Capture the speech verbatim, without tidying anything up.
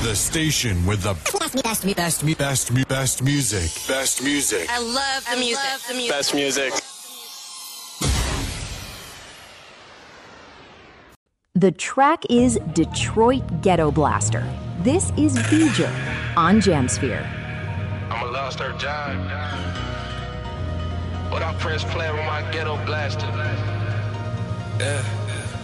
The station with the best, best, best, best, best, best music. Best music. I love the music. Love the music. Best music. The track is Detroit Ghetto Blaster. This is V'ger on Jamsphere. I'm a lost her John. But I press play with my ghetto blaster. Yeah.